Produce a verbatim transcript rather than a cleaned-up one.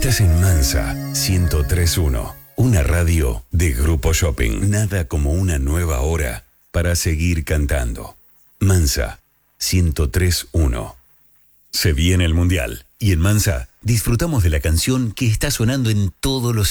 Estás en Mansa ciento tres punto uno, una radio de Grupo Shopping. Nada como una nueva hora para seguir cantando. Mansa ciento tres punto uno. Se viene el Mundial y en Mansa disfrutamos de la canción que está sonando en todos los